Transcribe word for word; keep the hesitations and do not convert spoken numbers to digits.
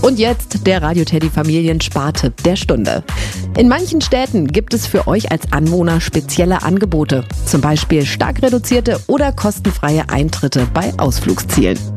Und jetzt der Radio Teddy Familien-Spartipp der Stunde. In manchen Städten gibt es für euch als Anwohner spezielle Angebote. Zum Beispiel stark reduzierte oder kostenfreie Eintritte bei Ausflugszielen.